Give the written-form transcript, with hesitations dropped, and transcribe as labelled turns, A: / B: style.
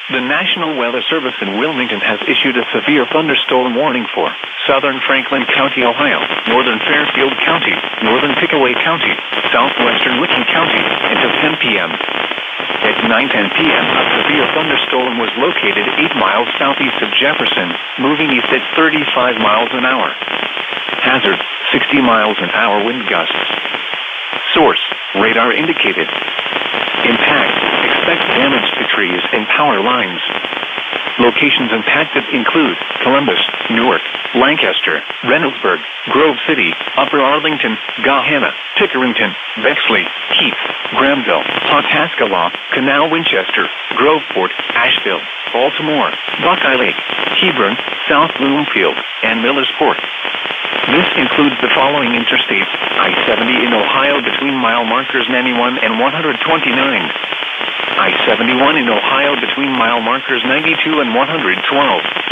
A: The National Weather Service in Wilmington has issued a severe thunderstorm warning for southern Franklin County, Ohio, northern Fairfield County, northern Pickaway County, southwestern Licking County until 10 p.m. At 9:10 p.m., a severe thunderstorm was located 8 miles southeast of Jefferson, moving east at 35 miles an hour. Hazard, 60 miles an hour wind gusts. Source, radar indicated. Impact, expect damage to trees and power lines. Locations impacted include Columbus, Newark, Lancaster, Reynoldsburg, Grove City, Upper Arlington, Gahanna, Pickerington, Bexley, Keith, Grahamville, Pawhuskalaw, Canal Winchester, Groveport, Asheville, Baltimore, Buckeye Lake, Hebron, South Bloomfield, and Millersport. This includes the following interstates: I-70 in Ohio between mile markers 91 and 129. I-71 in Ohio between mile markers 92 and 112.